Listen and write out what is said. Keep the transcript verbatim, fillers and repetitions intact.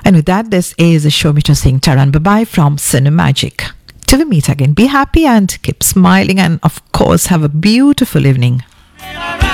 And with that, this is Shomita Singh Taran. Bye-bye from Cinemagic. Till we meet again, be happy and keep smiling, and of course have a beautiful evening.